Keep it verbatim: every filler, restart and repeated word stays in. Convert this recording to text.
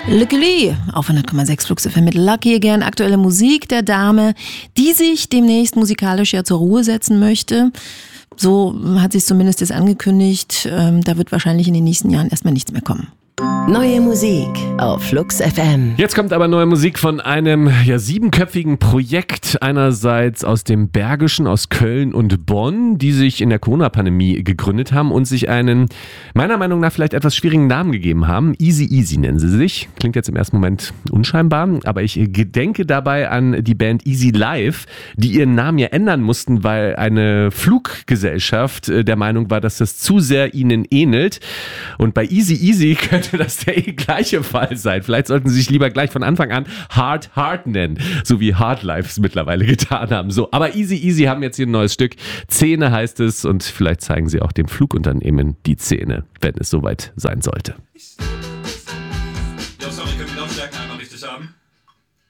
Lucky Lee auf hundert Komma sechs Flux F M mit Lucky Again. Aktuelle Musik der Dame, die sich demnächst musikalisch ja zur Ruhe setzen möchte. So hat sie es zumindest jetzt angekündigt. Ähm, da wird wahrscheinlich in den nächsten Jahren erstmal nichts mehr kommen. Neue Musik auf Flux F M. Jetzt kommt aber neue Musik von einem ja, siebenköpfigen Projekt. Einerseits aus dem Bergischen, aus Köln und Bonn, die sich in der Corona-Pandemie gegründet haben und sich einen, meiner Meinung nach, vielleicht etwas schwierigen Namen gegeben haben. Easy Easy nennen sie sich. Klingt jetzt im ersten Moment unscheinbar, aber ich gedenke dabei an die Band Easy Life, die ihren Namen ja ändern mussten, weil eine Fluggesellschaft der Meinung war, dass das zu sehr ihnen ähnelt. Und bei Easy Easy könnte das der gleiche Fall sein. Vielleicht sollten sie sich lieber gleich von Anfang an Hard Hard nennen, so wie Hard Life es mittlerweile getan haben. So, aber Easy Easy haben jetzt hier ein neues Stück. Zähne heißt es und vielleicht zeigen sie auch dem Flugunternehmen die Zähne, wenn es soweit sein sollte. Ja, sorry, können wir die Lautstärken einmal richtig haben?